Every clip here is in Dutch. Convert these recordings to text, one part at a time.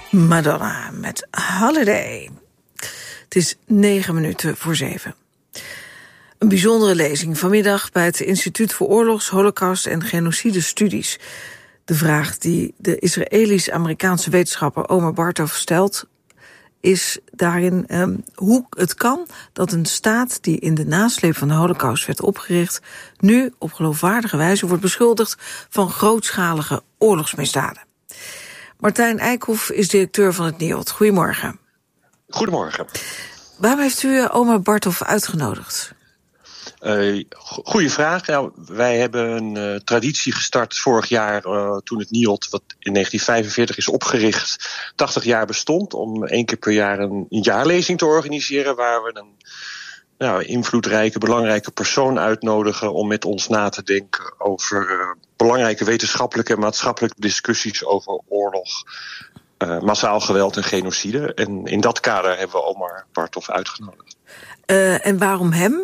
Madonna met Holiday. Het is 7:09. Een bijzondere lezing vanmiddag bij het Instituut voor Oorlogs, Holocaust en Genocidestudies. De vraag die de Israëlisch-Amerikaanse wetenschapper Omer Bartov stelt is daarin hoe het kan dat een staat die in de nasleep van de Holocaust werd opgericht nu op geloofwaardige wijze wordt beschuldigd van grootschalige oorlogsmisdaden. Martijn Eikhoff is directeur van het NIOD. Goedemorgen. Goedemorgen. Waarom heeft u Omer Bartov uitgenodigd? Goeie vraag. Ja, wij hebben een traditie gestart vorig jaar toen het NIOD, wat in 1945 is opgericht, 80 jaar bestond, om 1 keer per jaar een jaarlezing te organiseren waar we een invloedrijke, belangrijke persoon uitnodigen om met ons na te denken over belangrijke wetenschappelijke en maatschappelijke discussies over oorlog, massaal geweld en genocide. En in dat kader hebben we Omer Bartov uitgenodigd. En waarom hem?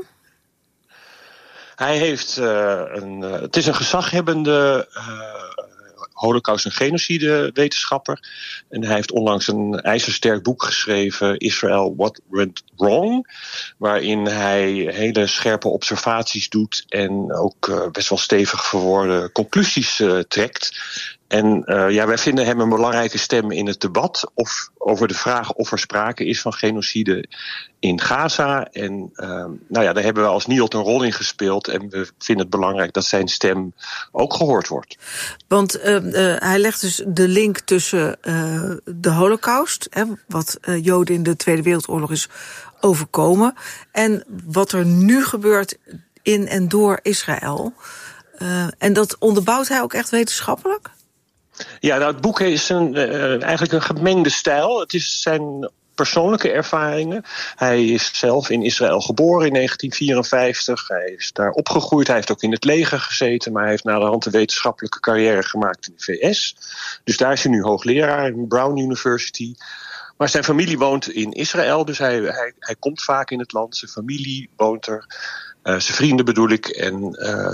Hij heeft het is een gezaghebbende Holocaust- en genocide-wetenschapper. En hij heeft onlangs een ijzersterk boek geschreven, Israel, What Went Wrong, waarin hij hele scherpe observaties doet en ook best wel stevig verwoorde conclusies trekt. En wij vinden hem een belangrijke stem in het debat over de vraag of er sprake is van genocide in Gaza. En daar hebben we als NIOD een rol in gespeeld. En we vinden het belangrijk dat zijn stem ook gehoord wordt. Want hij legt dus de link tussen de Holocaust, wat Joden in de Tweede Wereldoorlog is overkomen, en wat er nu gebeurt in en door Israël. En dat onderbouwt hij ook echt wetenschappelijk? Ja, het boek is eigenlijk een gemengde stijl. Het is zijn persoonlijke ervaringen. Hij is zelf in Israël geboren in 1954. Hij is daar opgegroeid. Hij heeft ook in het leger gezeten, maar hij heeft naderhand een wetenschappelijke carrière gemaakt in de VS. Dus daar is hij nu hoogleraar in Brown University. Maar zijn familie woont in Israël, dus hij komt vaak in het land. Zijn familie woont er. Zijn vrienden bedoel ik. En,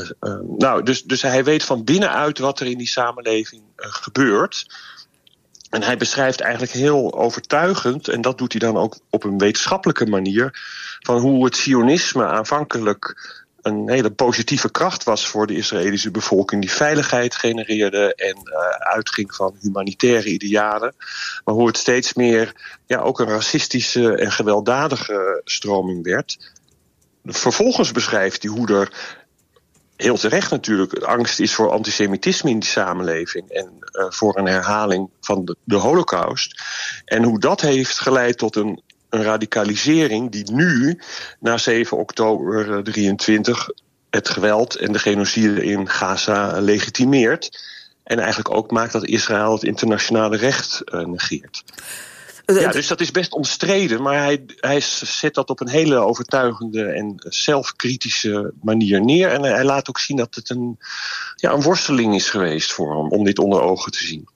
dus hij weet van binnenuit wat er in die samenleving gebeurt. En hij beschrijft eigenlijk heel overtuigend, en dat doet hij dan ook op een wetenschappelijke manier, van hoe het Zionisme aanvankelijk een hele positieve kracht was voor de Israëlische bevolking, die veiligheid genereerde en uitging van humanitaire idealen. Maar hoe het steeds meer ook een racistische en gewelddadige stroming werd. Vervolgens beschrijft hij hoe er, heel terecht natuurlijk, angst is voor antisemitisme in die samenleving en voor een herhaling van de Holocaust. En hoe dat heeft geleid tot een radicalisering die nu, na 7 oktober 23, het geweld en de genocide in Gaza legitimeert. En eigenlijk ook maakt dat Israël het internationale recht negeert. Ja, dus dat is best omstreden, maar hij zet dat op een hele overtuigende en zelfkritische manier neer. En hij laat ook zien dat het een worsteling is geweest voor hem om dit onder ogen te zien.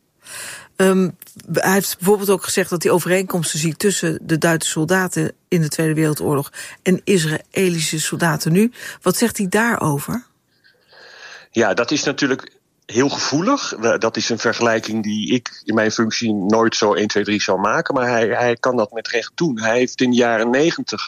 Hij heeft bijvoorbeeld ook gezegd dat hij overeenkomsten ziet tussen de Duitse soldaten in de Tweede Wereldoorlog en Israëlische soldaten nu. Wat zegt hij daarover? Ja, dat is natuurlijk heel gevoelig. Dat is een vergelijking die ik in mijn functie nooit zo 1, 2, 3 zou maken. Maar hij kan dat met recht doen. Hij heeft in de jaren 90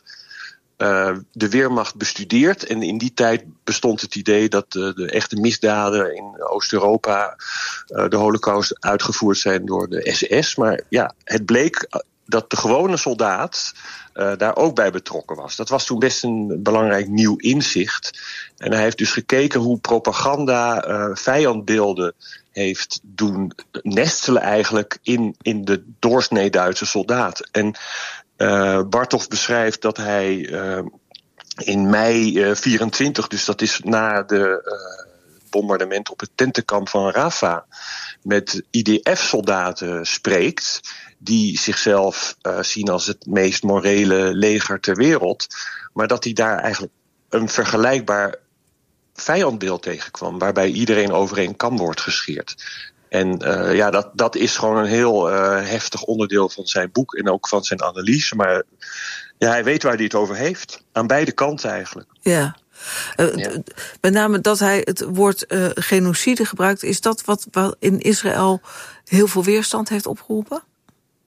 de Wehrmacht bestudeerd. En in die tijd bestond het idee dat de echte misdaden in Oost-Europa, de Holocaust, uitgevoerd zijn door de SS. Maar het bleek dat de gewone soldaat daar ook bij betrokken was. Dat was toen best een belangrijk nieuw inzicht. En hij heeft dus gekeken hoe propaganda vijandbeelden heeft doen nestelen eigenlijk in de doorsnee Duitse soldaat. En Bartov beschrijft dat hij in mei 24, dus dat is na de bombardement op het tentenkamp van Rafah, met IDF-soldaten spreekt, die zichzelf zien als het meest morele leger ter wereld, maar dat hij daar eigenlijk een vergelijkbaar vijandbeeld tegenkwam, waarbij iedereen over één kam wordt gescheerd. En dat is gewoon een heel heftig onderdeel van zijn boek en ook van zijn analyse. Maar hij weet waar hij het over heeft. Aan beide kanten eigenlijk. Ja. Met name dat hij het woord genocide gebruikt. Is dat wat in Israël heel veel weerstand heeft opgeroepen?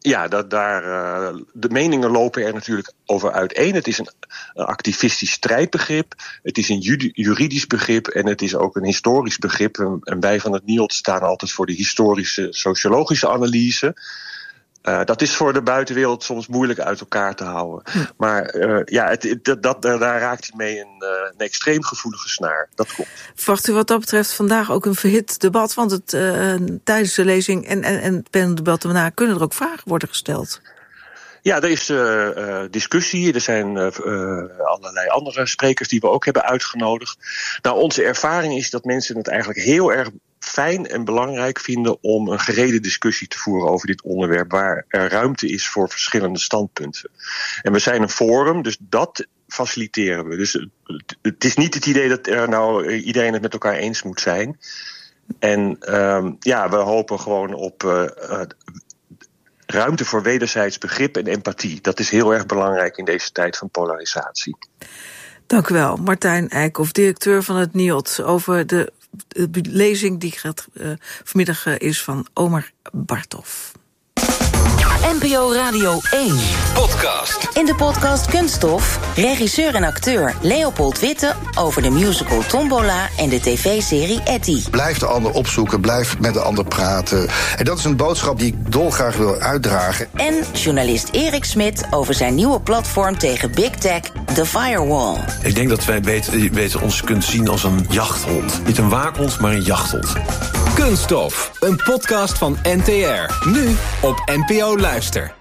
Ja, de meningen lopen er natuurlijk over uiteen. Het is een activistisch strijdbegrip, het is een juridisch begrip en het is ook een historisch begrip. En wij van het NIOD staan altijd voor de historische, sociologische analyse. Dat is voor de buitenwereld soms moeilijk uit elkaar te houden. Maar daar raakt hij mee een extreem gevoelige snaar. Dat klopt. Verwacht u wat dat betreft vandaag ook een verhit debat? Want tijdens de lezing en het paneldebat daarna kunnen er ook vragen worden gesteld. Ja, er is discussie. Er zijn allerlei andere sprekers die we ook hebben uitgenodigd. Nou, onze ervaring is dat mensen het eigenlijk heel erg fijn en belangrijk vinden om een gereden discussie te voeren over dit onderwerp, waar er ruimte is voor verschillende standpunten. En we zijn een forum, dus dat faciliteren we. Dus het is niet het idee dat iedereen het met elkaar eens moet zijn. En we hopen gewoon op ruimte voor wederzijds begrip en empathie. Dat is heel erg belangrijk in deze tijd van polarisatie. Dank u wel, Martijn Eikhoff, directeur van het NIOD, over de lezing die vanmiddag is van Omar Bartov. NPO Radio 1. Podcast. In de podcast Kunststof, regisseur en acteur Leopold Witte over de musical Tombola en de tv-serie Etty. Blijf de ander opzoeken, blijf met de ander praten. En dat is een boodschap die ik dolgraag wil uitdragen. En journalist Erik Smit over zijn nieuwe platform tegen Big Tech, The Firewall. Ik denk dat wij beter ons kunt zien als een jachthond. Niet een waakhond, maar een jachthond. Kunststof, een podcast van NTR. Nu op NPO Luister.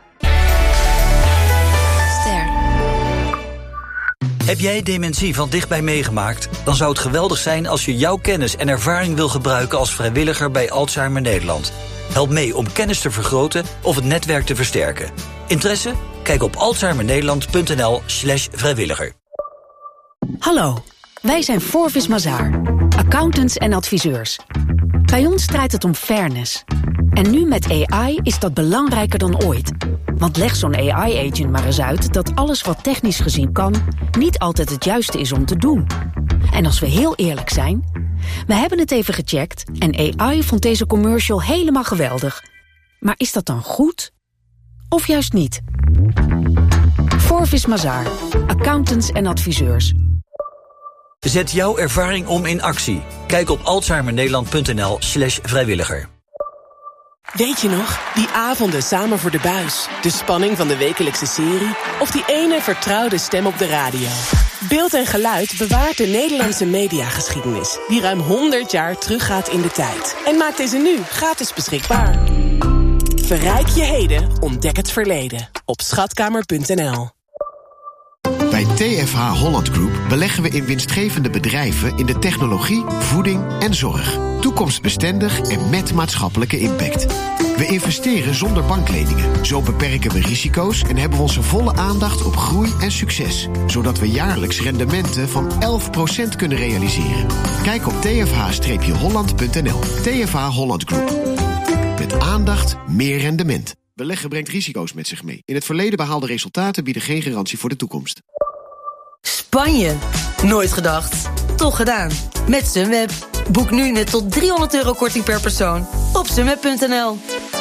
Heb jij dementie van dichtbij meegemaakt? Dan zou het geweldig zijn als je jouw kennis en ervaring wil gebruiken als vrijwilliger bij Alzheimer Nederland. Help mee om kennis te vergroten of het netwerk te versterken. Interesse? Kijk op alzheimernederland.nl/vrijwilliger. Hallo, wij zijn Forvis Mazars, accountants en adviseurs. Bij ons draait het om fairness. En nu met AI is dat belangrijker dan ooit. Want leg zo'n AI-agent maar eens uit dat alles wat technisch gezien kan, niet altijd het juiste is om te doen. En als we heel eerlijk zijn, we hebben het even gecheckt en AI vond deze commercial helemaal geweldig. Maar is dat dan goed? Of juist niet? Forvis Mazars, accountants en adviseurs. Zet jouw ervaring om in actie. Kijk op alzheimernederland.nl/vrijwilliger. Weet je nog, die avonden samen voor de buis, de spanning van de wekelijkse serie of die ene vertrouwde stem op de radio? Beeld en geluid bewaart de Nederlandse mediageschiedenis, die ruim 100 jaar teruggaat in de tijd. En maakt deze nu gratis beschikbaar. Verrijk je heden, ontdek het verleden op schatkamer.nl. Bij TFH Holland Group beleggen we in winstgevende bedrijven in de technologie, voeding en zorg. Toekomstbestendig en met maatschappelijke impact. We investeren zonder bankleningen. Zo beperken we risico's en hebben we onze volle aandacht op groei en succes. Zodat we jaarlijks rendementen van 11% kunnen realiseren. Kijk op tfh-holland.nl. TFH Holland Group. Met aandacht meer rendement. Beleggen brengt risico's met zich mee. In het verleden behaalde resultaten bieden geen garantie voor de toekomst. Spanje. Nooit gedacht. Toch gedaan. Met Sunweb. Boek nu met tot €300 korting per persoon op sunweb.nl.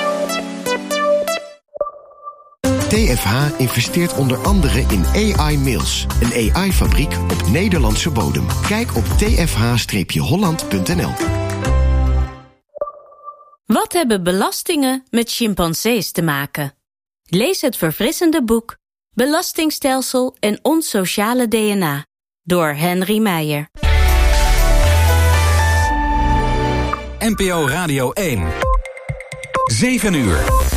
TFH investeert onder andere in AI Mills, een AI-fabriek op Nederlandse bodem. Kijk op tfh-holland.nl. Wat hebben belastingen met chimpansees te maken? Lees het verfrissende boek Belastingstelsel en ons sociale DNA door Henry Meijer. NPO Radio 1. 7 uur.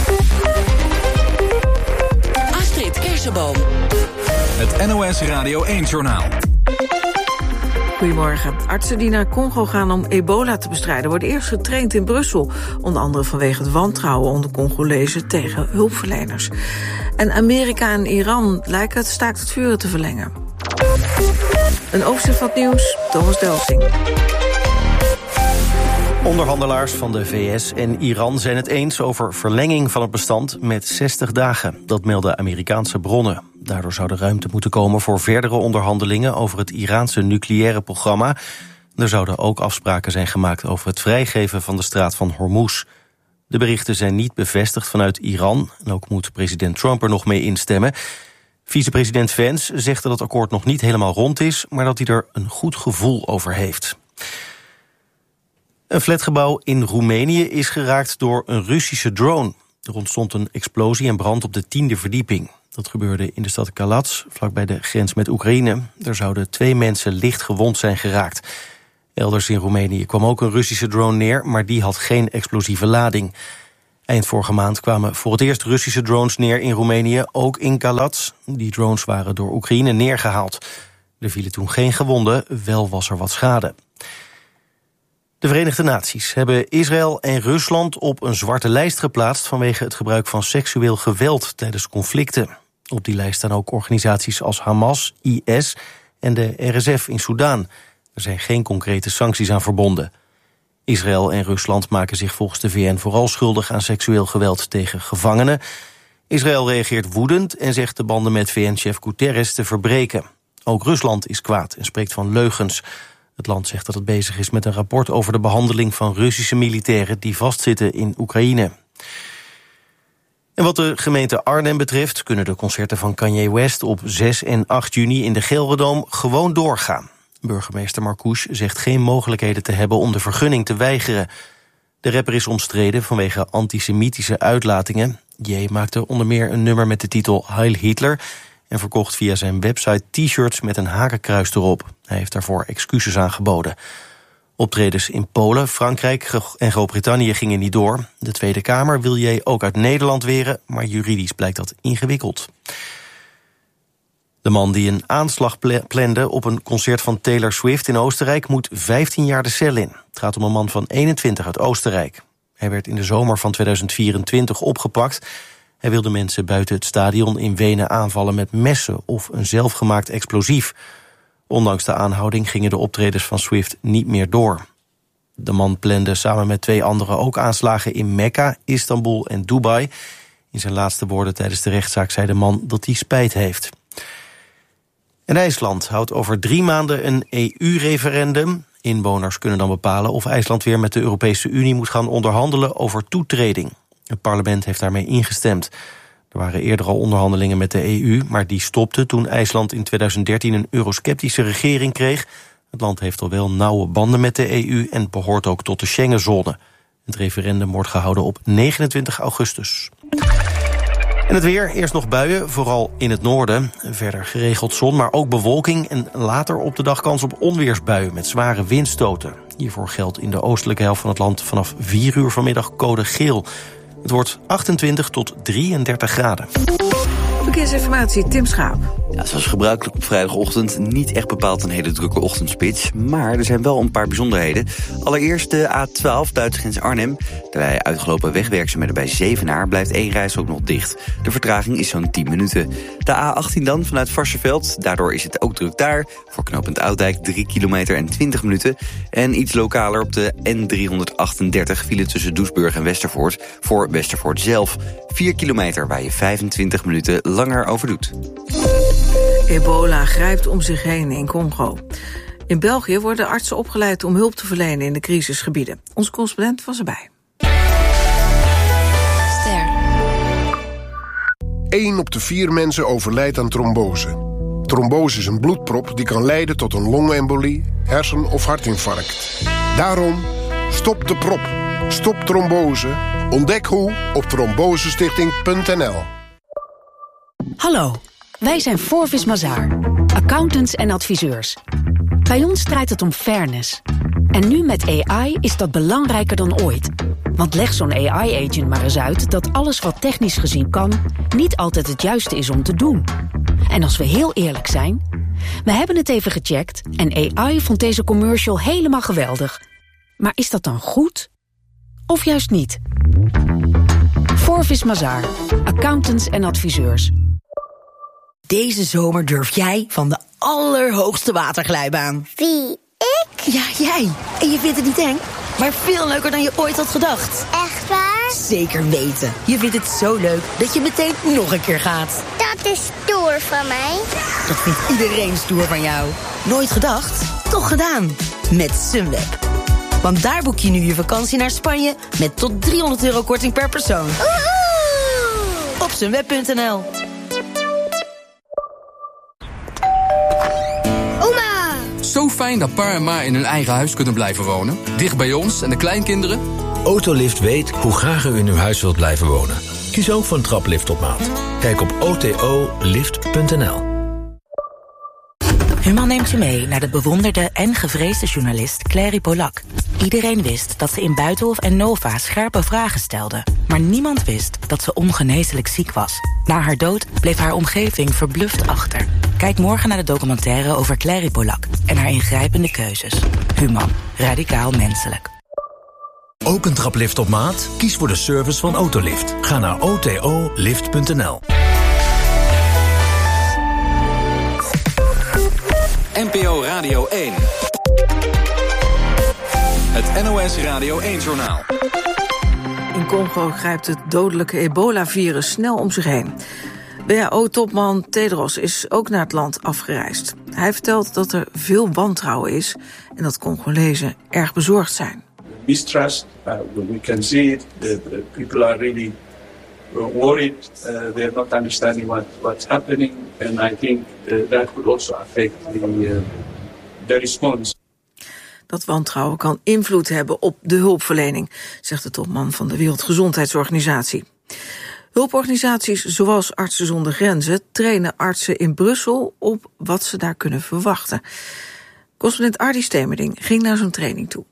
Astrid Kersenboom. Het NOS Radio 1-journaal. Goedemorgen. Artsen die naar Congo gaan om ebola te bestrijden worden eerst getraind in Brussel. Onder andere vanwege het wantrouwen onder Congolezen tegen hulpverleners. En Amerika en Iran lijken het staakt het vuren te verlengen. Een overzicht van het nieuws, Thomas Delsing. Onderhandelaars van de VS en Iran zijn het eens over verlenging van het bestand met 60 dagen. Dat melden Amerikaanse bronnen. Daardoor zou er ruimte moeten komen voor verdere onderhandelingen over het Iraanse nucleaire programma. Er zouden ook afspraken zijn gemaakt over het vrijgeven van de straat van Hormuz. De berichten zijn niet bevestigd vanuit Iran. En ook moet president Trump er nog mee instemmen. Vicepresident Vance zegt dat het akkoord nog niet helemaal rond is, maar dat hij er een goed gevoel over heeft. Een flatgebouw in Roemenië is geraakt door een Russische drone. Er ontstond een explosie en brand op de 10e verdieping. Dat gebeurde in de stad Kalats, vlakbij de grens met Oekraïne. Er zouden 2 mensen licht gewond zijn geraakt. Elders in Roemenië kwam ook een Russische drone neer, maar die had geen explosieve lading. Eind vorige maand kwamen voor het eerst Russische drones neer in Roemenië, ook in Kalats. Die drones waren door Oekraïne neergehaald. Er vielen toen geen gewonden, wel was er wat schade. De Verenigde Naties hebben Israël en Rusland op een zwarte lijst geplaatst vanwege het gebruik van seksueel geweld tijdens conflicten. Op die lijst staan ook organisaties als Hamas, IS en de RSF in Soedan. Er zijn geen concrete sancties aan verbonden. Israël en Rusland maken zich volgens de VN vooral schuldig aan seksueel geweld tegen gevangenen. Israël reageert woedend en zegt de banden met VN-chef Guterres te verbreken. Ook Rusland is kwaad en spreekt van leugens. Het land zegt dat het bezig is met een rapport over de behandeling van Russische militairen die vastzitten in Oekraïne. En wat de gemeente Arnhem betreft kunnen de concerten van Kanye West op 6 en 8 juni in de Gelredome gewoon doorgaan. Burgemeester Marcouch zegt geen mogelijkheden te hebben om de vergunning te weigeren. De rapper is omstreden vanwege antisemitische uitlatingen. Jay maakte onder meer een nummer met de titel Heil Hitler en verkocht via zijn website t-shirts met een hakenkruis erop. Hij heeft daarvoor excuses aangeboden. Optredens in Polen, Frankrijk en Groot-Brittannië gingen niet door. De Tweede Kamer wil Jay ook uit Nederland weren, maar juridisch blijkt dat ingewikkeld. De man die een aanslag plande op een concert van Taylor Swift in Oostenrijk moet 15 jaar de cel in. Het gaat om een man van 21 uit Oostenrijk. Hij werd in de zomer van 2024 opgepakt. Hij wilde mensen buiten het stadion in Wenen aanvallen met messen of een zelfgemaakt explosief. Ondanks de aanhouding gingen de optredens van Swift niet meer door. De man plande samen met 2 anderen ook aanslagen in Mekka, Istanbul en Dubai. In zijn laatste woorden tijdens de rechtszaak zei de man dat hij spijt heeft. En IJsland houdt over 3 maanden een EU-referendum. Inwoners kunnen dan bepalen of IJsland weer met de Europese Unie moet gaan onderhandelen over toetreding. Het parlement heeft daarmee ingestemd. Er waren eerder al onderhandelingen met de EU, maar die stopten toen IJsland in 2013 een eurosceptische regering kreeg. Het land heeft al wel nauwe banden met de EU en behoort ook tot de Schengenzone. Het referendum wordt gehouden op 29 augustus. En het weer, eerst nog buien, vooral in het noorden. Verder geregeld zon, maar ook bewolking. En later op de dag kans op onweersbuien met zware windstoten. Hiervoor geldt in de oostelijke helft van het land vanaf 4 uur vanmiddag code geel. Het wordt 28 tot 33 graden. Verkeersinformatie, Tim Schaap. Ja, zoals gebruikelijk op vrijdagochtend niet echt bepaald een hele drukke ochtendspits. Maar er zijn wel een paar bijzonderheden. Allereerst de A12, Duitse grens Arnhem. Daarbij uitgelopen wegwerkzaamheden bij Zevenaar blijft 1 reis ook nog dicht. De vertraging is zo'n 10 minuten. De A18 dan vanuit Varsseveld. Daardoor is het ook druk daar. Voor knooppunt Oudijk 3 kilometer en 20 minuten. En iets lokaler op de N338 file tussen Doesburg en Westervoort. Voor Westervoort zelf. 4 kilometer waar je 25 minuten langer over doet. Ebola grijpt om zich heen in Congo. In België worden artsen opgeleid om hulp te verlenen in de crisisgebieden. Onze correspondent was erbij. 1 op de 4 mensen overlijdt aan trombose. Trombose is een bloedprop die kan leiden tot een longembolie, hersen- of hartinfarct. Daarom, stop de prop. Stop trombose. Ontdek hoe op trombosestichting.nl. Hallo, wij zijn Forvis Mazars, accountants en adviseurs. Bij ons draait het om fairness. En nu met AI is dat belangrijker dan ooit. Want leg zo'n AI-agent maar eens uit dat alles wat technisch gezien kan niet altijd het juiste is om te doen. En als we heel eerlijk zijn, we hebben het even gecheckt en AI vond deze commercial helemaal geweldig. Maar is dat dan goed? Of juist niet? Forvis Mazars, accountants en adviseurs. Deze zomer durf jij van de allerhoogste waterglijbaan. Wie? Ik? Ja, jij. En je vindt het niet eng, maar veel leuker dan je ooit had gedacht. Echt waar? Zeker weten. Je vindt het zo leuk dat je meteen nog een keer gaat. Dat is stoer van mij. Dat vindt iedereen stoer van jou. Nooit gedacht? Toch gedaan. Met Sunweb. Want daar boek je nu je vakantie naar Spanje met tot €300 korting per persoon. Op sunweb.nl. Oma! Zo fijn dat pa en ma in hun eigen huis kunnen blijven wonen. Dicht bij ons en de kleinkinderen. Autolift weet hoe graag u in uw huis wilt blijven wonen. Kies ook voor een traplift op maat. Kijk op otolift.nl. Human neemt je mee naar de bewonderde en gevreesde journalist Clary Polak. Iedereen wist dat ze in Buitenhof en Nova scherpe vragen stelde. Maar niemand wist dat ze ongeneeslijk ziek was. Na haar dood bleef haar omgeving verbluft achter. Kijk morgen naar de documentaire over Clary Polak en haar ingrijpende keuzes. Human. Radicaal menselijk. Ook een traplift op maat? Kies voor de service van Autolift. Ga naar otolift.nl. NPO Radio 1. Het NOS Radio 1-journaal. In Congo grijpt het dodelijke ebola-virus snel om zich heen. WHO-topman Tedros is ook naar het land afgereisd. Hij vertelt dat er veel wantrouwen is en dat Congolezen erg bezorgd zijn. Mistrust, we can see it. The people are really worried. They're not understanding what's happening, and I think that could also affect the response. Dat wantrouwen kan invloed hebben op de hulpverlening, zegt de topman van de Wereldgezondheidsorganisatie. Hulporganisaties zoals Artsen zonder Grenzen trainen artsen in Brussel op wat ze daar kunnen verwachten. Correspondent Ardy Stemerding ging naar zo'n training toe.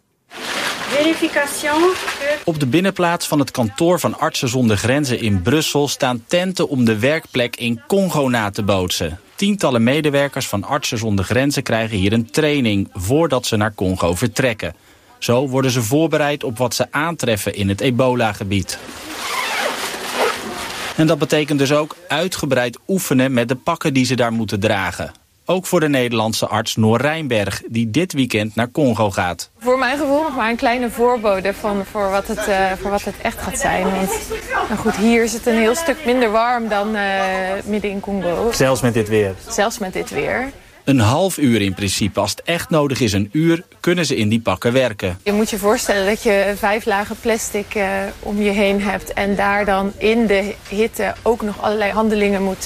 Op de binnenplaats van het kantoor van Artsen zonder Grenzen in Brussel staan tenten om de werkplek in Congo na te bootsen. Tientallen medewerkers van Artsen zonder Grenzen krijgen hier een training voordat ze naar Congo vertrekken. Zo worden ze voorbereid op wat ze aantreffen in het ebola-gebied. En dat betekent dus ook uitgebreid oefenen met de pakken die ze daar moeten dragen. Ook voor de Nederlandse arts Noor Rijnberg, die dit weekend naar Congo gaat. Voor mijn gevoel nog maar een kleine voorbode voor wat het echt gaat zijn. Want nou goed, hier is het een heel stuk minder warm dan midden in Congo. Zelfs met dit weer? Zelfs met dit weer. Een half uur in principe. Als het echt nodig is een uur, kunnen ze in die pakken werken. Je moet je voorstellen dat je 5 lagen plastic om je heen hebt. En daar dan in de hitte ook nog allerlei handelingen moet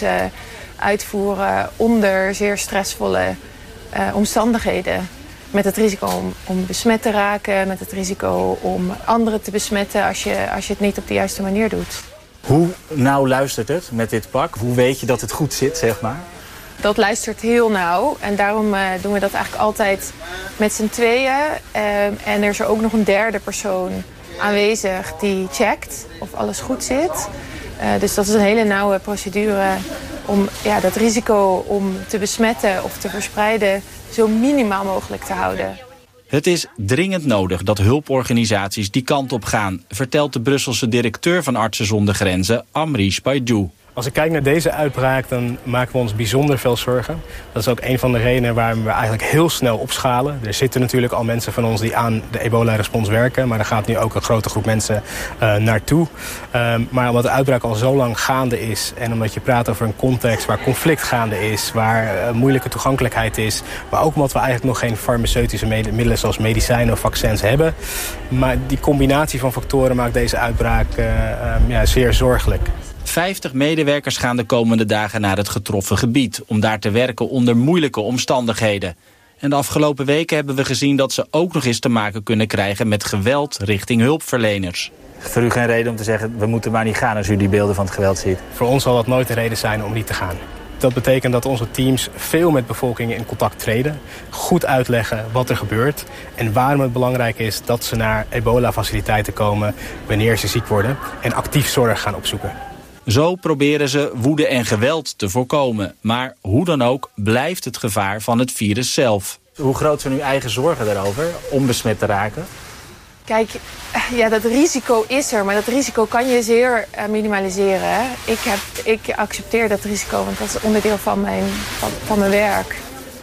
uitvoeren onder zeer stressvolle omstandigheden. Met het risico om besmet te raken, met het risico om anderen te besmetten als je het niet op de juiste manier doet. Hoe nauw luistert het met dit pak? Hoe weet je dat het goed zit, zeg maar? Dat luistert heel nauw en daarom doen we dat eigenlijk altijd met z'n tweeën. En er is er ook nog een derde persoon aanwezig die checkt of alles goed zit. Dus dat is een hele nauwe procedure om dat risico om te besmetten of te verspreiden zo minimaal mogelijk te houden. Het is dringend nodig dat hulporganisaties die kant op gaan, vertelt de Brusselse directeur van Artsen zonder Grenzen, Amrish Baidoo. Als ik kijk naar deze uitbraak, dan maken we ons bijzonder veel zorgen. Dat is ook een van de redenen waarom we eigenlijk heel snel opschalen. Er zitten natuurlijk al mensen van ons die aan de ebola-respons werken, maar er gaat nu ook een grote groep mensen naartoe. Maar omdat de uitbraak al zo lang gaande is en omdat je praat over een context waar conflict gaande is, waar moeilijke toegankelijkheid is, maar ook omdat we eigenlijk nog geen farmaceutische middelen zoals medicijnen of vaccins hebben. Maar die combinatie van factoren maakt deze uitbraak zeer zorgelijk. 50 medewerkers gaan de komende dagen naar het getroffen gebied om daar te werken onder moeilijke omstandigheden. En de afgelopen weken hebben we gezien dat ze ook nog eens te maken kunnen krijgen met geweld richting hulpverleners. Voor u geen reden om te zeggen, we moeten maar niet gaan als u die beelden van het geweld ziet? Voor ons zal dat nooit een reden zijn om niet te gaan. Dat betekent dat onze teams veel met bevolkingen in contact treden, goed uitleggen wat er gebeurt en waarom het belangrijk is dat ze naar ebola-faciliteiten komen wanneer ze ziek worden en actief zorg gaan opzoeken. Zo proberen ze woede en geweld te voorkomen. Maar hoe dan ook blijft het gevaar van het virus zelf. Hoe groot zijn uw eigen zorgen daarover om besmet te raken? Kijk, dat risico is er, maar dat risico kan je zeer minimaliseren. Hè? Ik accepteer dat risico, want dat is onderdeel van mijn werk.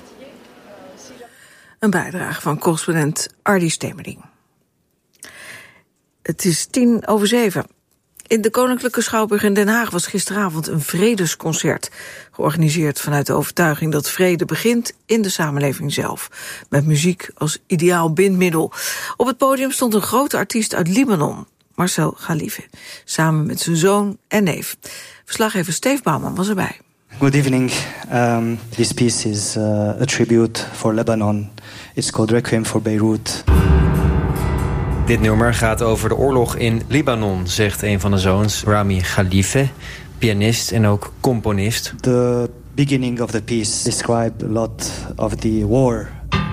Een bijdrage van correspondent Ardy Stemerding. Het is 6:10. In de Koninklijke Schouwburg in Den Haag was gisteravond een vredesconcert. Georganiseerd vanuit de overtuiging dat vrede begint in de samenleving zelf. Met muziek als ideaal bindmiddel. Op het podium stond een grote artiest uit Libanon, Marcel Khalife. Samen met zijn zoon en neef. Verslaggever Steve Bouwman was erbij. Good evening. This piece is a tribute for Lebanon. It's called Requiem for Beirut. Dit nummer gaat over de oorlog in Libanon, zegt een van de zoons, Rami Khalife, pianist en ook componist. The beginning of the piece describes a lot of the war.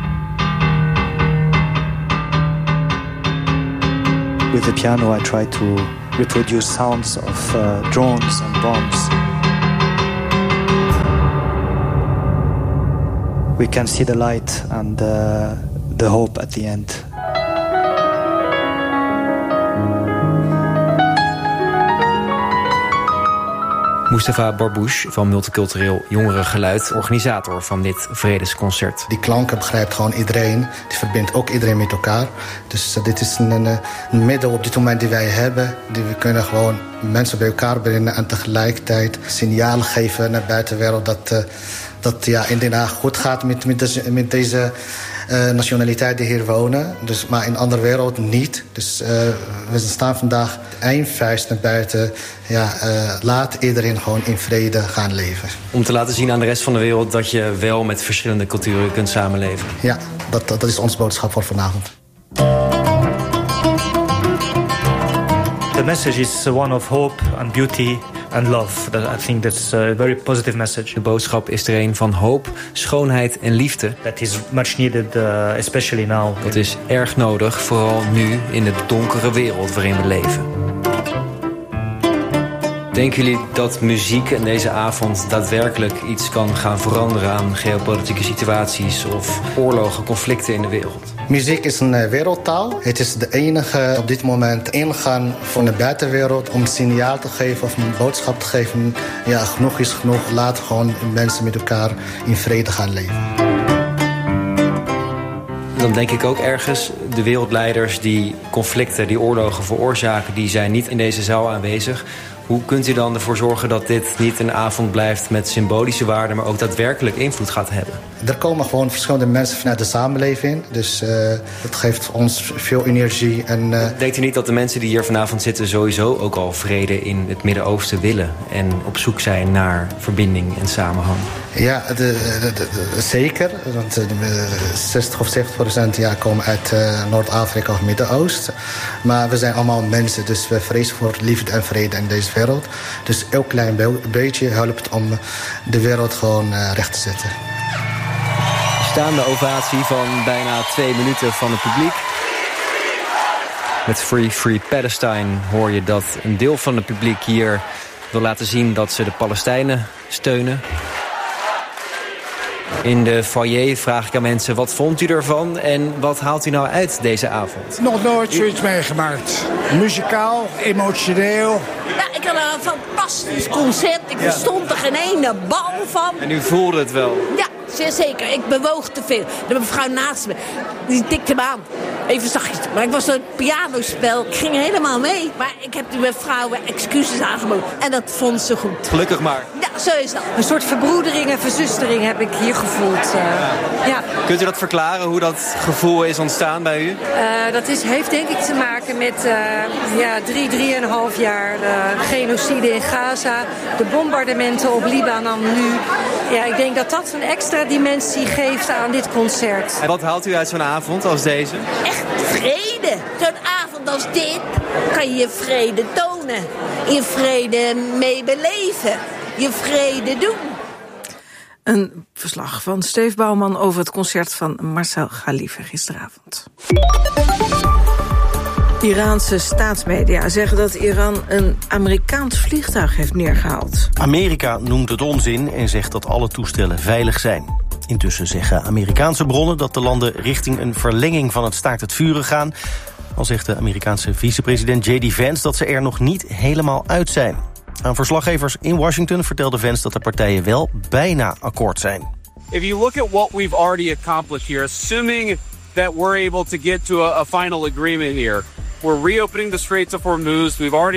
With the piano I try to reproduce sounds of drones and bombs. We can see the light and the hope at the end. Mustafa Barbouche van Multicultureel Jongerengeluid, organisator van dit vredesconcert. Die klanken begrijpt gewoon iedereen. Die verbindt ook iedereen met elkaar. Dus dit is een middel op dit moment die wij hebben. Die we kunnen gewoon mensen bij elkaar brengen en tegelijkertijd signalen geven naar de buitenwereld dat in Den Haag goed gaat met deze nationaliteit die hier wonen. Dus, maar in de andere wereld niet. Dus we staan vandaag eindvuist naar buiten. Laat iedereen gewoon in vrede gaan leven. Om te laten zien aan de rest van de wereld dat je wel met verschillende culturen kunt samenleven. Ja, dat is onze boodschap voor vanavond. The message is one of hope and beauty and love. I think that's a very positive message. De boodschap is er een van hoop, schoonheid en liefde. That is much needed, especially now. Dat is erg nodig, vooral nu in de donkere wereld waarin we leven. Denken jullie dat muziek in deze avond daadwerkelijk iets kan gaan veranderen aan geopolitieke situaties of oorlogen, conflicten in de wereld? Muziek is een wereldtaal. Het is de enige op dit moment ingaan van de buitenwereld om een signaal te geven of een boodschap te geven. Ja, genoeg is genoeg. Laat gewoon mensen met elkaar in vrede gaan leven. Dan denk ik ook ergens, de wereldleiders die conflicten, die oorlogen veroorzaken, die zijn niet in deze zaal aanwezig. Hoe kunt u dan ervoor zorgen dat dit niet een avond blijft met symbolische waarde, maar ook daadwerkelijk invloed gaat hebben? Er komen gewoon verschillende mensen vanuit de samenleving. Dus dat geeft ons veel energie. Denkt u niet dat de mensen die hier vanavond zitten sowieso ook al vrede in het Midden-Oosten willen en op zoek zijn naar verbinding en samenhang? Ja, zeker. Want 60 of 70% komen uit Noord-Afrika of Midden-Oosten. Maar we zijn allemaal mensen, dus we vrezen voor liefde en vrede in deze wereld. Dus elk klein beetje helpt om de wereld gewoon recht te zetten. Staande ovatie van bijna 2 minuten van het publiek. Met Free Palestine hoor je dat een deel van het publiek hier wil laten zien dat ze de Palestijnen steunen. In de foyer vraag ik aan mensen, wat vond u ervan en wat haalt u nou uit deze avond? Nog nooit zoiets meegemaakt. Muzikaal, emotioneel. Ja, ik had een fantastisch concert. Ik verstond er geen ene bal van. En u voelde het wel? Ja, zeer zeker. Ik bewoog te veel. De mevrouw naast me, die tikte me aan. Even zachtjes. Maar ik was een pianospel. Ik ging helemaal mee. Maar ik heb die mevrouw excuses aangeboden. En dat vond ze goed. Gelukkig maar. Ja, zo is dat. Een soort verbroedering en verzustering heb ik hier gevoeld. Ja. Kunt u dat verklaren, hoe dat gevoel is ontstaan bij u? Dat heeft denk ik te maken met 3,5 jaar genocide in Gaza. De bombardementen op Libanon nu. Ja, ik denk dat dat een extra dimensie geeft aan dit concert. En wat haalt u uit zo'n avond als deze? Echt vrede. Zo'n avond als dit kan je vrede tonen. Je vrede mee beleven. Je vrede doen. Een verslag van Steve Bouwman over het concert van Marcel Khalife gisteravond. Iraanse staatsmedia zeggen dat Iran een Amerikaans vliegtuig heeft neergehaald. Amerika noemt het onzin en zegt dat alle toestellen veilig zijn. Intussen zeggen Amerikaanse bronnen dat de landen richting een verlenging van het staakt het vuren gaan. Al zegt de Amerikaanse vicepresident J.D. Vance dat ze er nog niet helemaal uit zijn. Aan verslaggevers in Washington vertelde Vance dat de partijen wel bijna akkoord zijn. If you look at what we've already accomplished here, assuming that we're able to get to a final agreement here, we're reopening the Straits of Hormuz. We've already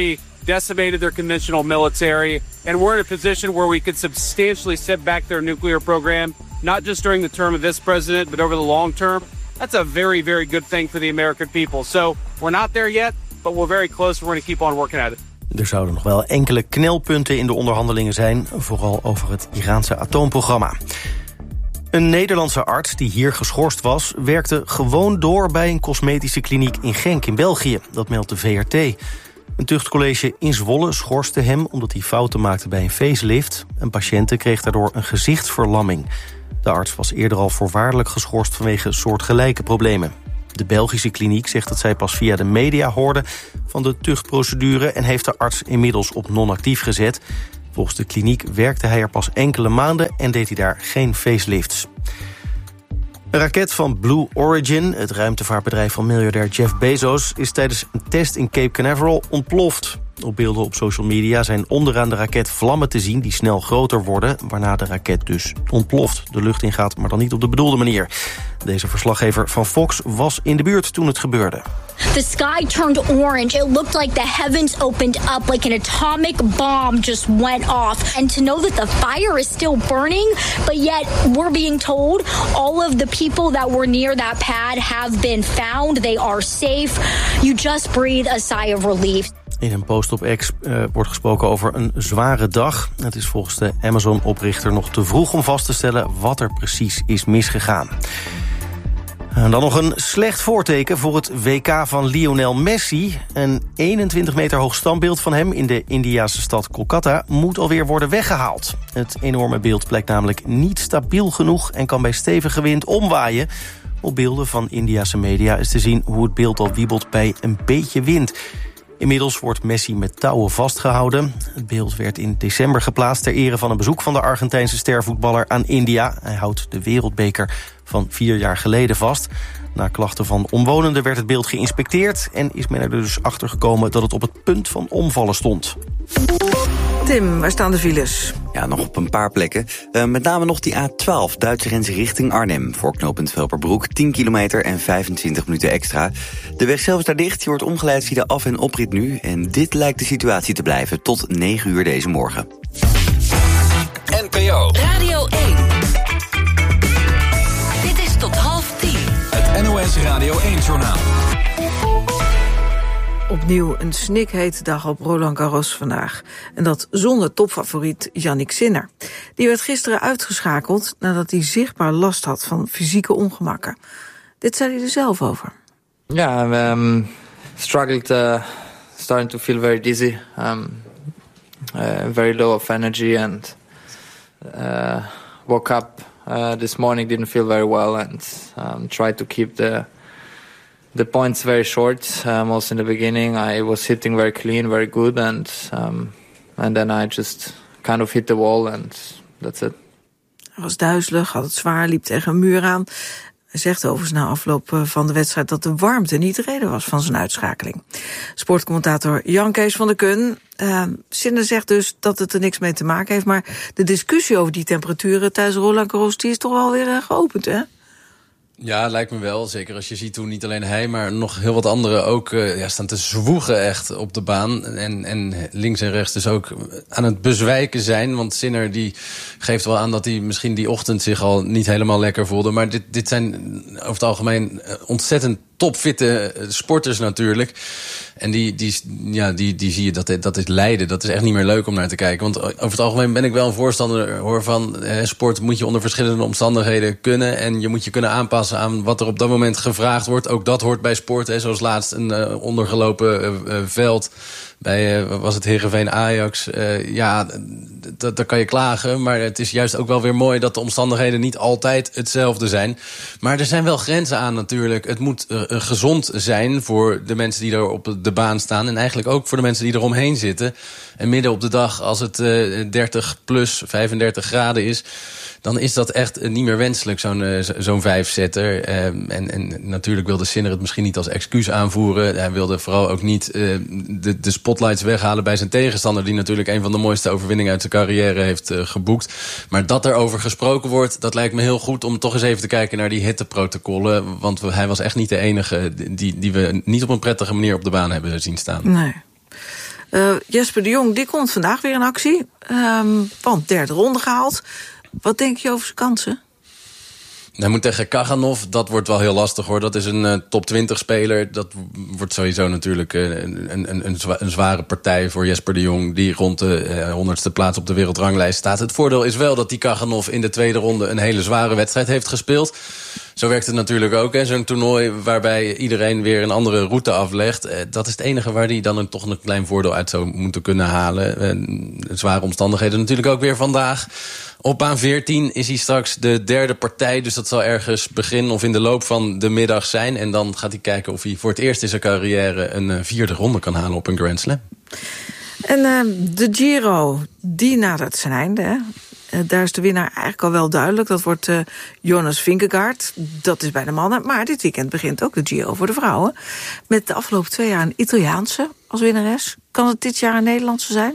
decimated their conventional military, and we're in a position where we could substantially set back their nuclear program, not just during the term of this president, but over the long term. That's a very, very good thing for the American people. So we're not there yet, but we're very close. We're going to keep on working at it. Er zouden nog wel enkele knelpunten in de onderhandelingen zijn, vooral over het Iraanse atoomprogramma. Een Nederlandse arts die hier geschorst was, werkte gewoon door bij een cosmetische kliniek in Genk in België. Dat meldt de VRT. Een tuchtcollege in Zwolle schorste hem omdat hij fouten maakte bij een facelift. Een patiënte kreeg daardoor een gezichtsverlamming. De arts was eerder al voorwaardelijk geschorst vanwege soortgelijke problemen. De Belgische kliniek zegt dat zij pas via de media hoorde van de tuchtprocedure en heeft de arts inmiddels op non-actief gezet. Volgens de kliniek werkte hij er pas enkele maanden en deed hij daar geen facelifts. Een raket van Blue Origin, het ruimtevaartbedrijf van miljardair Jeff Bezos, is tijdens een test in Cape Canaveral ontploft. Op beelden op social media zijn onderaan de raket vlammen te zien die snel groter worden, waarna de raket dus ontploft. De lucht ingaat, maar dan niet op de bedoelde manier. Deze verslaggever van Fox was in de buurt toen het gebeurde. The sky turned orange. It looked like the heavens opened up, like an atomic bomb just went off. And to know that the fire is still burning, but yet we're being told all of the people that were near that pad have been found. They are safe. You just breathe a sigh of relief. In een post op X wordt gesproken over een zware dag. Het is volgens de Amazon-oprichter nog te vroeg om vast te stellen wat er precies is misgegaan. En dan nog een slecht voorteken voor het WK van Lionel Messi. Een 21 meter hoog standbeeld van hem in de Indiase stad Kolkata moet alweer worden weggehaald. Het enorme beeld blijkt namelijk niet stabiel genoeg en kan bij stevige wind omwaaien. Op beelden van Indiase media is te zien hoe het beeld al wiebelt bij een beetje wind. Inmiddels wordt Messi met touwen vastgehouden. Het beeld werd in december geplaatst ter ere van een bezoek van de Argentijnse stervoetballer aan India. Hij houdt de wereldbeker van 4 jaar geleden vast. Na klachten van omwonenden werd het beeld geïnspecteerd en is men er dus achter gekomen dat het op het punt van omvallen stond. Tim, waar staan de files? Ja, nog op een paar plekken. Met name nog die A12, Duitse grens richting Arnhem. Voor knooppunt Velperbroek, 10 kilometer en 25 minuten extra. De weg zelf is daar dicht, je wordt omgeleid via de af- en oprit nu. En dit lijkt de situatie te blijven tot 9 uur deze morgen. NPO Radio 1. Dit is tot 9:30. Het NOS Radio 1-journaal. Opnieuw een snikhete dag op Roland Garros vandaag. En dat zonder topfavoriet Jannik Sinner. Die werd gisteren uitgeschakeld nadat hij zichtbaar last had van fysieke ongemakken. Dit zei hij er zelf over. Yeah, struggled, starting to feel very dizzy, very low of energy, and woke up this morning, didn't feel very well, and tried to keep the points very short. Also in the beginning, I was hitting very clean, very good, and then I just kind of hit the wall, and that's it. Hij was duizelig, had het zwaar, liep tegen een muur aan. Hij zegt overigens na afloop van de wedstrijd dat de warmte niet de reden was van zijn uitschakeling. Sportcommentator Jan Kees van der Kun. Sinner zegt dus dat het er niks mee te maken heeft, maar de discussie over die temperaturen tijdens Roland Garros die is toch wel weer geopend, hè? Ja, lijkt me wel. Zeker als je ziet hoe niet alleen hij, maar nog heel wat anderen ook staan te zwoegen echt op de baan. En links en rechts dus ook aan het bezwijken zijn. Want Sinner die geeft wel aan dat hij misschien die ochtend zich al niet helemaal lekker voelde. Maar dit zijn over het algemeen ontzettend topfitte sporters natuurlijk. En die zie je, dat is lijden. Dat is echt niet meer leuk om naar te kijken. Want over het algemeen ben ik wel een voorstander van sport moet je onder verschillende omstandigheden kunnen. En je moet je kunnen aanpassen aan wat er op dat moment gevraagd wordt. Ook dat hoort bij sport. Zoals laatst een ondergelopen veld bij, was het Heerenveen Ajax. Daar kan je klagen. Maar het is juist ook wel weer mooi dat de omstandigheden niet altijd hetzelfde zijn. Maar er zijn wel grenzen aan natuurlijk. Het moet gezond zijn voor de mensen die er op de baan staan. En eigenlijk ook voor de mensen die eromheen zitten. En midden op de dag, als het 30 plus 35 graden is, dan is dat echt niet meer wenselijk, zo'n vijfzetter. En natuurlijk wilde Sinner het misschien niet als excuus aanvoeren. Hij wilde vooral ook niet de spotlights weghalen bij zijn tegenstander, die natuurlijk een van de mooiste overwinningen uit zijn carrière heeft geboekt. Maar dat er over gesproken wordt, dat lijkt me heel goed om toch eens even te kijken naar die hitteprotocollen. Want hij was echt niet de enige die we niet op een prettige manier op de baan hebben zien staan. Nee. Jesper de Jong, die komt vandaag weer in actie. Want derde ronde gehaald. Wat denk je over zijn kansen? Hij moet tegen Kaganov, dat wordt wel heel lastig hoor. Dat is een top 20 speler. Dat wordt sowieso natuurlijk een zware partij voor Jesper de Jong, die rond de 100ste plaats op de wereldranglijst staat. Het voordeel is wel dat die Kaganov in de tweede ronde een hele zware wedstrijd heeft gespeeld. Zo werkt het natuurlijk ook, hè. Zo'n toernooi waarbij iedereen weer een andere route aflegt. Dat is het enige waar hij dan toch een klein voordeel uit zou moeten kunnen halen. Zware omstandigheden natuurlijk ook weer vandaag. Op baan 14 is hij straks de derde partij. Dus dat zal ergens begin of in de loop van de middag zijn. En dan gaat hij kijken of hij voor het eerst in zijn carrière een vierde ronde kan halen op een Grand Slam. En de Giro, die nadert zijn einde, hè? Daar is de winnaar eigenlijk al wel duidelijk. Dat wordt Jonas Vingegaard. Dat is bij de mannen. Maar dit weekend begint ook de Giro voor de vrouwen. Met de afgelopen 2 jaar een Italiaanse als winnares. Kan het dit jaar een Nederlandse zijn?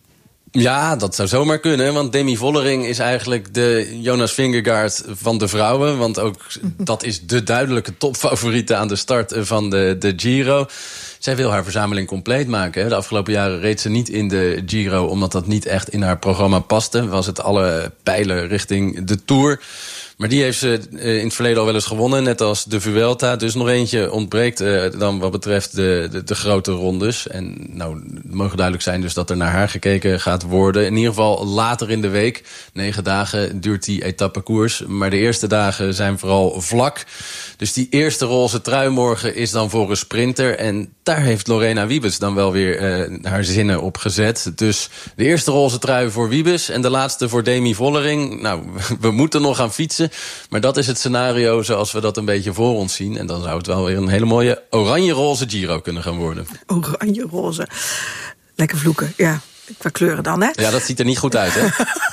Ja, dat zou zomaar kunnen, want Demi Vollering is eigenlijk de Jonas Vingegaard van de vrouwen. Want ook dat is de duidelijke topfavoriete aan de start van de Giro. Zij wil haar verzameling compleet maken. De afgelopen jaren reed ze niet in de Giro, omdat dat niet echt in haar programma paste. Was het alle pijlen richting de Tour. Maar die heeft ze in het verleden al wel eens gewonnen, net als de Vuelta. Dus nog eentje ontbreekt dan wat betreft de grote rondes. En nou, het mogen duidelijk zijn dus dat er naar haar gekeken gaat worden. In ieder geval later in de week. 9 dagen duurt die etappekoers. Maar de eerste dagen zijn vooral vlak. Dus die eerste roze trui morgen is dan voor een sprinter. En daar heeft Lorena Wiebes dan wel weer haar zinnen op gezet. Dus de eerste roze trui voor Wiebes en de laatste voor Demi Vollering. Nou, we moeten nog gaan fietsen. Maar dat is het scenario zoals we dat een beetje voor ons zien. En dan zou het wel weer een hele mooie oranje-roze Giro kunnen gaan worden. Oranje-roze. Lekker vloeken, ja. Qua kleuren dan, hè? Ja, dat ziet er niet goed uit, hè?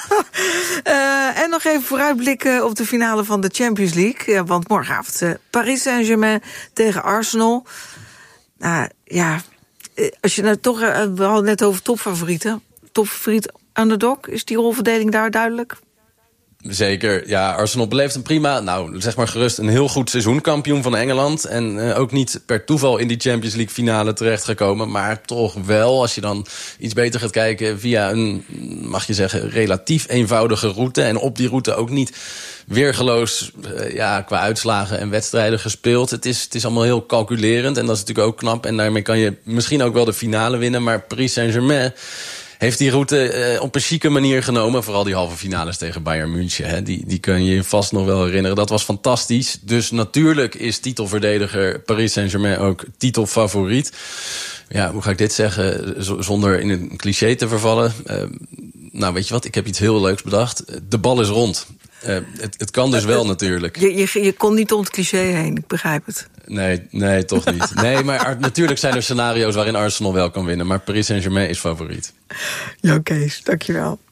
En nog even vooruitblikken op de finale van de Champions League. Want morgenavond Paris Saint-Germain tegen Arsenal. Ja, als je nou toch... we hadden het net over topfavorieten. Topfavoriet underdog, is die rolverdeling daar duidelijk? Zeker, ja, Arsenal beleeft een prima, nou zeg maar gerust een heel goed seizoen, kampioen van Engeland. En ook niet per toeval in die Champions League finale terechtgekomen. Maar toch wel, als je dan iets beter gaat kijken via een, mag je zeggen, relatief eenvoudige route. En op die route ook niet weergeloos qua uitslagen en wedstrijden gespeeld. Het is allemaal heel calculerend en dat is natuurlijk ook knap. En daarmee kan je misschien ook wel de finale winnen. Maar Paris Saint-Germain heeft die route op een chique manier genomen. Vooral die halve finales tegen Bayern München. Hè. Die kun je je vast nog wel herinneren. Dat was fantastisch. Dus natuurlijk is titelverdediger Paris Saint-Germain ook titelfavoriet. Ja, hoe ga ik dit zeggen zonder in een cliché te vervallen? Nou, weet je wat? Ik heb iets heel leuks bedacht. De bal is rond. Het kan dus wel natuurlijk. Je kon niet om het cliché heen, ik begrijp het. Nee, toch niet. Nee, maar natuurlijk zijn er scenario's waarin Arsenal wel kan winnen. Maar Paris Saint-Germain is favoriet. Ja, Kees, dankjewel.